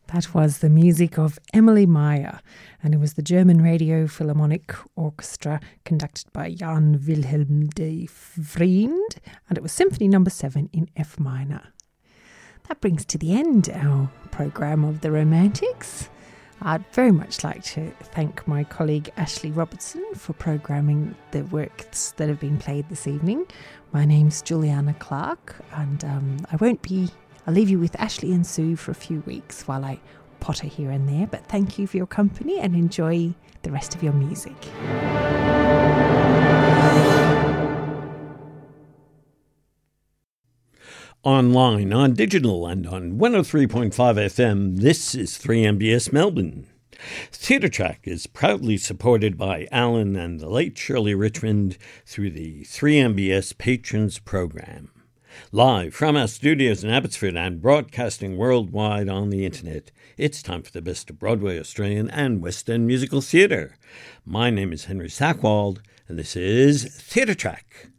That was the music of Emily Meyer, and it was the German Radio Philharmonic Orchestra conducted by Jan Wilhelm de Vriend, and it was Symphony No. 7 in F minor. That brings to the end our programme of The Romantics. I'd very much like to thank my colleague Ashley Robertson for programming the works that have been played this evening. My name's Juliana Clark, and I'll leave you with Ashley and Sue for a few weeks while I potter here and there, but thank you for your company and enjoy the rest of your music. Online, on digital, and on 103.5 FM, this is 3MBS Melbourne. Theatre Track is proudly supported by Alan and the late Shirley Richmond through the 3MBS Patrons Program. Live from our studios in Abbotsford and broadcasting worldwide on the internet, it's time for the best of Broadway, Australian and West End musical theatre. My name is Henry Sackwald, and this is Theatre Track.